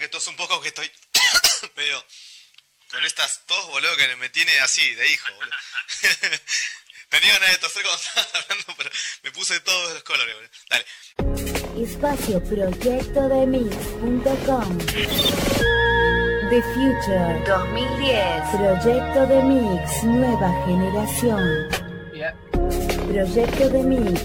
que tos un poco, que estoy medio con estas tos, boludo, que me tiene así, de hijo, boludo. Tenía ganas de toser cuando estabas hablando, pero me puse todos los colores, boludo. Dale. Espacio proyectodemix.com. The Future 2010. Proyecto de Mix, nueva generación. Proyecto de Mix